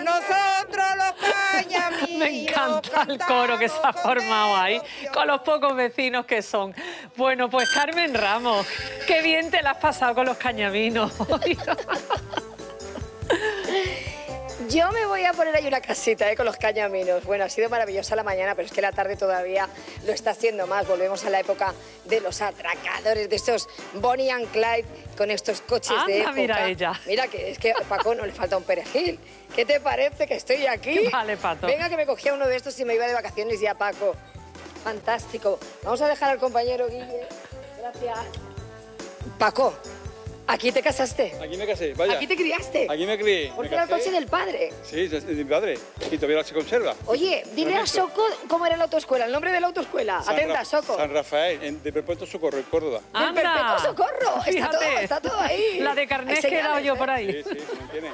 nosotros los cañaminos. Me encanta el coro que se ha formado ahí, con los pocos vecinos que son. Bueno, pues Carmen Ramos, qué bien te la has pasado con los cañaminos. Yo me voy a poner ahí una casita con los cañaminos. Bueno, ha sido maravillosa la mañana, pero es que la tarde todavía lo está haciendo más. Volvemos a la época de los atracadores, de esos Bonnie and Clyde con estos coches de época. Mira ella. Mira que es que a Paco no le falta un perejil. ¿Qué te parece que estoy aquí? Vale, Pato. Venga, que me cogía uno de estos y me iba de vacaciones ya, Paco. Fantástico. Vamos a dejar al compañero Guille. Gracias. Paco. ¿Aquí te casaste? Aquí me casé, vaya. ¿Aquí te criaste? Aquí me crié. Porque era el coche del padre. Sí, es de mi padre. Y todavía se conserva. Oye, dile a Soco cómo era la autoescuela, el nombre de la autoescuela. Atenta, Soco. San Rafael, de Perpetuo Socorro, en Córdoba. ¡Del Perpetuo Socorro! Fíjate. Está todo ahí. La de carnet que he dado yo por ahí. Sí, ¿me entiendes?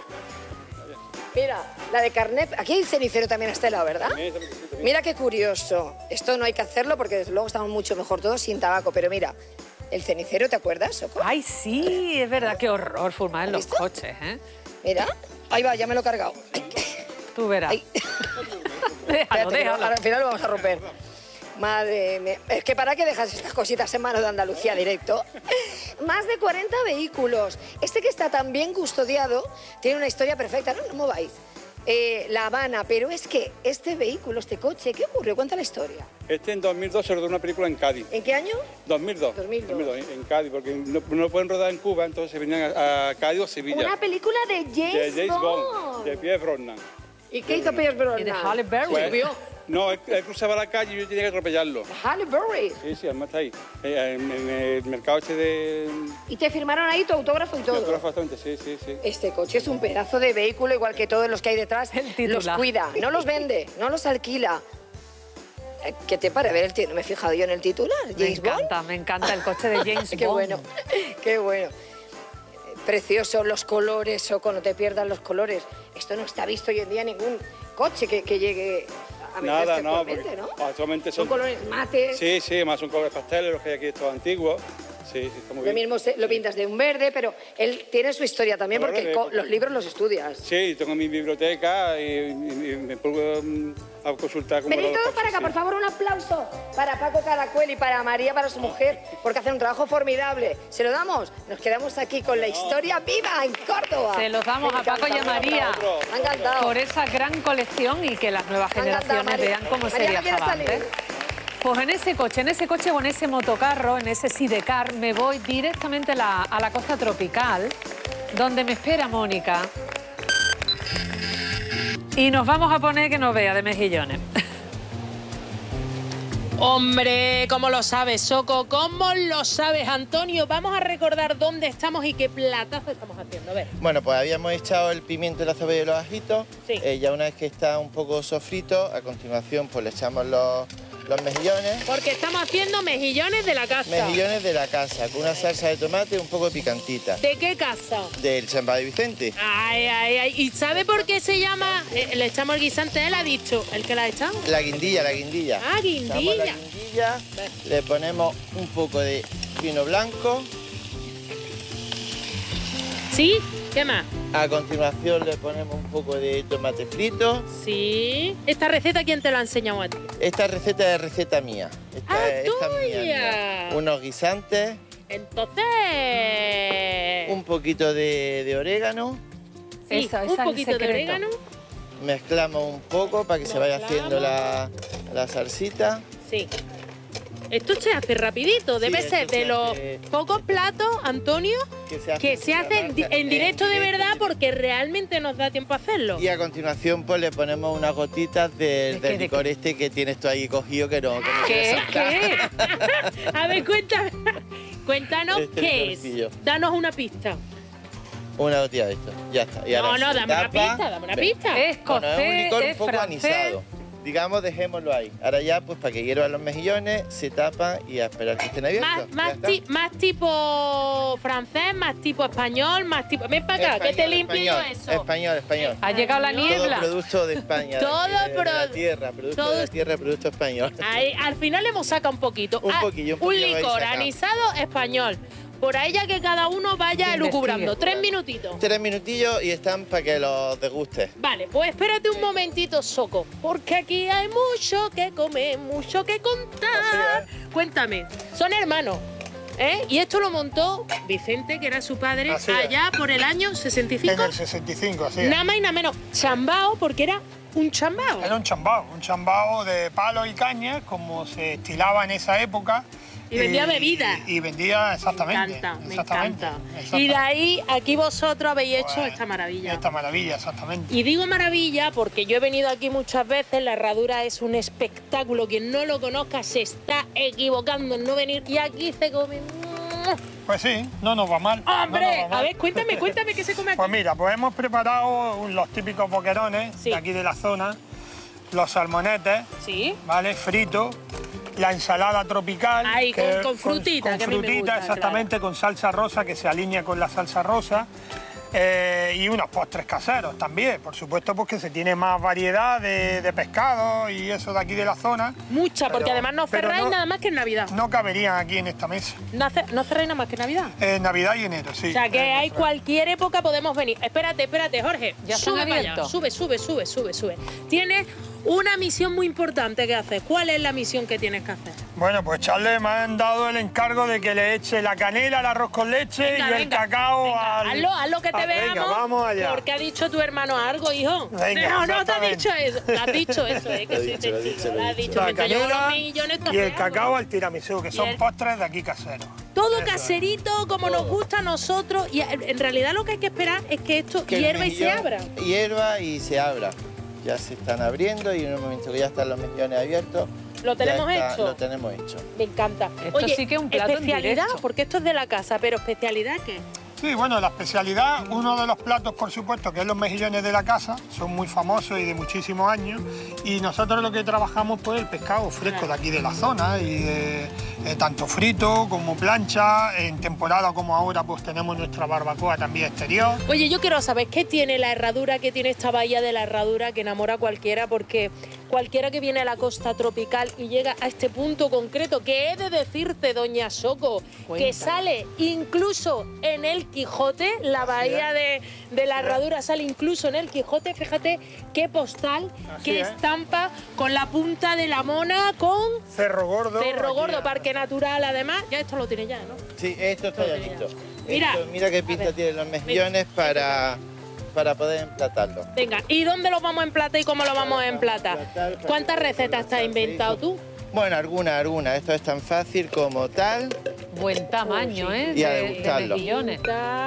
Mira, la de carnet. Aquí hay cenicero también a este lado, ¿verdad? Mira qué curioso. Esto no hay que hacerlo porque desde luego estamos mucho mejor todos sin tabaco. Pero mira, el cenicero, ¿te acuerdas, Soco? Ay, sí, es verdad, qué horror fumar en los coches, ¿eh? Mira, ahí va, ya me lo he cargado. Tú verás. Ay. Déjalo, Espérate, déjalo. al final lo vamos a romper. Madre mía. Es que ¿para qué dejas estas cositas en manos de Andalucía directo? Más de 40 vehículos. Este que está tan bien custodiado tiene una historia perfecta. No, no mováis. La Habana, pero es que este vehículo, este coche, ¿qué ocurrió? Cuenta la historia. Este en 2002 se rodó una película en Cádiz. ¿En qué año? 2002. 2002. En Cádiz, porque no pueden rodar en Cuba, entonces se venían a Cádiz o Sevilla. Una película de James Bond. De Pierce Brosnan. ¿Y qué hizo Pierce Brosnan? Y de Halle Berry. Pues, no, él cruzaba la calle y yo tenía que atropellarlo. Halle Berry. Sí, sí, además está ahí. En el mercado este de... Y te firmaron ahí tu autógrafo y todo. Autografamente, sí, sí, sí. Este coche es un pedazo de vehículo, igual que todos los que hay detrás. Los cuida, no los vende, no los alquila. ¿Qué te parece? A ver, no me he fijado yo en el titular. James Bond. Me encanta el coche de James Bond. Qué bueno, qué bueno. Precioso, los colores, Soco, no te pierdas los colores. Esto no está visto hoy en día en ningún coche que llegue a venderse actualmente, ¿no? Actualmente son colores mates. Sí, sí, más son colores pasteles, los que hay aquí estos antiguos. Sí, sí, está muy bien. Lo mismo lo pintas de un verde, pero él tiene su historia también porque los libros los estudias. Sí, tengo mi biblioteca y me puedo a consultar como venid todos para acá, por favor, un aplauso para Paco Caracuel y para María, para su mujer, porque hacen un trabajo formidable. ¿Se lo damos? Nos quedamos aquí con la historia viva en Córdoba. Se los damos a Paco y a María. Me ha encantado. Por esa gran colección y que las nuevas generaciones vean cómo se viajaba antes. Pues en ese coche o en ese motocarro, en ese sidecar, me voy directamente a la costa tropical, donde me espera Mónica. Y nos vamos a poner que nos vea de mejillones. Hombre, ¿cómo lo sabes, Soco? ¿Cómo lo sabes, Antonio? Vamos a recordar dónde estamos y qué platazo estamos haciendo. A ver. Bueno, pues habíamos echado el pimiento, la cebolla y los ajitos. Sí. Ya una vez que está un poco sofrito, a continuación pues le echamos los mejillones. Porque estamos haciendo mejillones de la casa. Mejillones de la casa, con una salsa de tomate un poco picantita. ¿De qué casa? Del San de Vicente. Ay, ay, ay. ¿Y sabe por qué se llama? Le echamos el guisante, él ha dicho. ¿El que la ha echado? La guindilla, la guindilla. Ah, guindilla. La guindilla, le ponemos un poco de vino blanco. ¿Sí? ¿Qué más? A continuación le ponemos un poco de tomate frito. Sí. ¿Esta receta quién te la ha enseñado a ti? Esta receta es receta mía. Esta tuya. Unos guisantes. Entonces... Un poquito de orégano. Sí, un poquito de orégano. Mezclamos un poco para que se vaya haciendo la salsita. Sí. Esto se hace rapidito, debe ser de los pocos platos, Antonio, que se hacen en directo de verdad porque realmente nos da tiempo a hacerlo. Y a continuación pues le ponemos unas gotitas del licor este que tienes tú ahí cogido que no ¿Qué? A ver, cuéntanos qué es. Danos una pista. Una gotita de esto, ya está. Y no, dame una pista. Es escocés, es un licor un poco francés. anisado. Digamos, dejémoslo ahí. Ahora ya, pues para que hiervan los mejillones, se tapa y a esperar que estén abiertos. Más tipo francés, más tipo español, más tipo... Ven para acá, que te limpio yo eso. Español. Ha llegado la niebla. Todo producto de España. Todo de la tierra, producto de la tierra, producto español. Ahí, al final hemos sacado un poquito. Un poquillo un licor anisado español. por ahí ya que cada uno vaya elucubrando. 3 minutitos. 3 minutillos y están para que los degustes. Vale, pues espérate un momentito, Soco, porque aquí hay mucho que comer, mucho que contar. Cuéntame, son hermanos, ¿eh? Y esto lo montó Vicente, que era su padre, allá por el año 65. En el 65, así es. Nada más y nada menos. Chambao, porque era un chambao. Era un chambao de palo y caña, como se estilaba en esa época. Y vendía bebida. Y vendía, exactamente. Me encanta. Y de ahí, aquí vosotros habéis hecho esta maravilla. Esta maravilla, exactamente. Y digo maravilla porque yo he venido aquí muchas veces, la herradura es un espectáculo. Quien no lo conozca se está equivocando en no venir. Y aquí se come... Pues sí, no nos va mal. ¡Hombre! No nos va mal. A ver, cuéntame qué se come aquí. Pues mira, pues hemos preparado los típicos boquerones de aquí de la zona, los salmonetes, ¿vale? Fritos, la ensalada tropical. Ahí, con frutita, con que a mí me frutita, gusta, exactamente, claro. con salsa rosa, que se alinea con la salsa rosa. Y unos postres caseros también, por supuesto, porque se tiene más variedad de pescado y eso de aquí de la zona. Mucha, porque además no cerráis nada más que en Navidad. No caberían aquí en esta mesa. No cerráis nada más que en Navidad. Navidad y enero, sí. O sea, que hay cualquier época podemos venir. Espérate, Jorge. Ya sube están para allá. abiertos. Sube. Tienes una misión muy importante que hacer. ¿Cuál es la misión que tienes que hacer? Bueno, pues Charles me han dado el encargo de que le eche la canela al arroz con leche y el cacao al... Hazlo que te veamos. Venga, vamos allá. Porque ha dicho tu hermano algo, hijo. Venga, no te ha dicho eso. Te has dicho eso, que soy testigo. Lo has dicho. La Mientras llevo los canela millones, y el cacao al tiramisú, que son postres de aquí caseros. Todo Eso caserito, como nos gusta a nosotros. Y en realidad lo que hay que esperar es que esto hierva y se abra. Hierva y se abra. Ya se están abriendo y en un momento que ya están los mejillones abiertos. ¿Lo tenemos hecho? Lo tenemos hecho. Me encanta. Esto Oye, sí que es un plato en especialidad, directo. porque esto es de la casa, pero especialidad ¿qué? Sí, bueno, la especialidad, uno de los platos, por supuesto, que es los mejillones de la casa, son muy famosos y de muchísimos años, y nosotros lo que trabajamos pues el pescado fresco de aquí de la zona, y tanto frito como plancha, en temporada como ahora pues tenemos nuestra barbacoa también exterior. Oye, yo quiero saber qué tiene la herradura, qué tiene esta bahía de la herradura que enamora a cualquiera, porque cualquiera que viene a la costa tropical y llega a este punto concreto, que he de decirte, doña Soco, que sale incluso en el Quijote, la bahía de la herradura sale incluso en el Quijote, fíjate qué postal, qué estampa, con la punta de la mona, con Cerro Gordo. Parque Natural, además, ya esto lo tiene ya, ¿no? Sí, esto está ya listo. Mira, mira qué pinta tienen los mejillones para poder emplatarlo. Venga, ¿y dónde los vamos a emplatar y cómo los vamos a emplatar? ¿Cuántas recetas te has inventado tú? Bueno, alguna. Esto es tan fácil como tal. Buen tamaño, ¿eh? Y a de degustarlo. mejillones.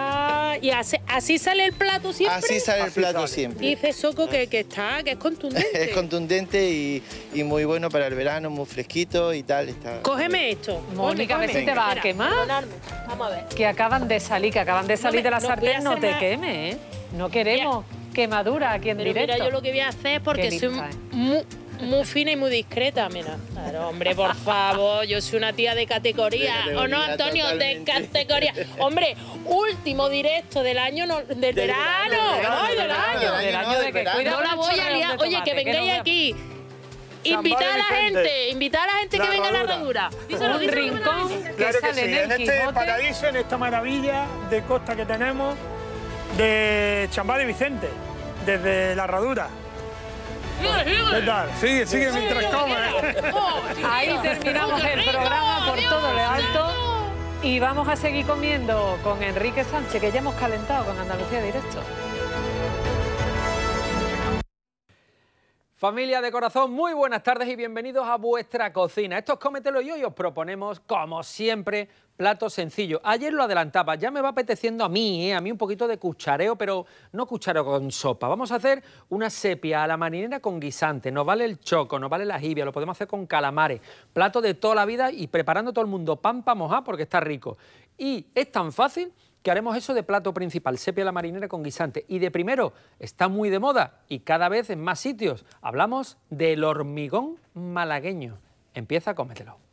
Y así sale el plato siempre. Así sale el plato siempre. Dice Soco que es contundente. Es contundente y muy bueno para el verano, muy fresquito y tal. Cógeme esto. Mónica, a ver si te va a quemar. Vamos a ver. Que acaban de salir de la sartén, no te queme. queme, ¿eh? No queremos quemadura aquí en Pero directo. mira, yo lo que voy a hacer, porque Qué soy lista, muy fina y muy discreta, mira. Claro, hombre, por favor, yo soy una tía de categoría. ¿O no, Antonio? Totalmente. De categoría. Hombre, último directo del año, del verano. ¡Ay, del año! Del año de que cuida No la mucho voy a el liar. de Oye, tomate, que no vengáis veas. aquí. Chambao Invitad a la de gente que venga a la herradura. Un rincón que Claro que sale sí, en el en este Quijote. paraíso, en esta maravilla de costa que tenemos de Chambao de Vicente, desde la herradura. ¿Qué tal? Sigue mientras comes. Ahí terminamos el programa por todo lo alto y vamos a seguir comiendo con Enrique Sánchez, que ya hemos calentado con Andalucía Directo. Familia de corazón, muy buenas tardes y bienvenidos a vuestra cocina. Esto es Cómetelo y hoy os proponemos, como siempre, platos sencillos. Ayer lo adelantaba, ya me va apeteciendo a mí un poquito de cuchareo, pero no cuchareo con sopa. Vamos a hacer una sepia a la marinera con guisante. Nos vale el choco, nos vale la jibia, lo podemos hacer con calamares. Plato de toda la vida y preparando todo el mundo pan para mojar porque está rico. Y es tan fácil que haremos eso de plato principal, sepia a la marinera con guisante. Y de primero, está muy de moda y cada vez en más sitios. Hablamos del hormigón malagueño. Empieza, cómetelo.